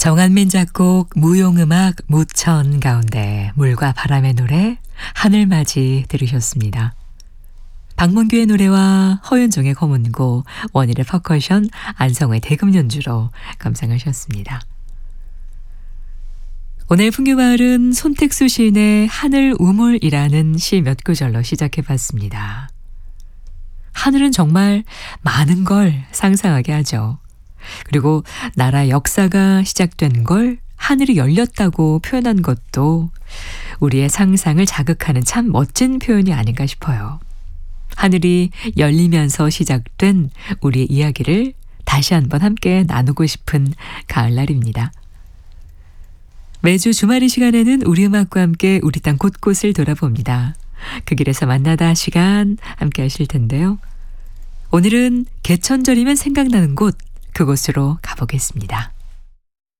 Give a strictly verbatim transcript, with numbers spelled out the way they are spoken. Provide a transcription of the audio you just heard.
정한민 작곡 무용음악 무천 가운데 물과 바람의 노래 하늘맞이 들으셨습니다. 박문규의 노래와 허윤종의 검은고, 원일의 퍼커션, 안성의 대금 연주로 감상하셨습니다. 오늘 풍규마을은 손택수 시인의 하늘 우물이라는 시 몇 구절로 시작해봤습니다. 하늘은 정말 많은 걸 상상하게 하죠. 그리고 나라 역사가 시작된 걸 하늘이 열렸다고 표현한 것도 우리의 상상을 자극하는 참 멋진 표현이 아닌가 싶어요. 하늘이 열리면서 시작된 우리의 이야기를 다시 한번 함께 나누고 싶은 가을날입니다. 매주 주말 이 시간에는 우리 음악과 함께 우리 땅 곳곳을 돌아봅니다. 그 길에서 만나다 시간 함께 하실 텐데요. 오늘은 개천절이면 생각나는 곳, 그곳으로 가보겠습니다.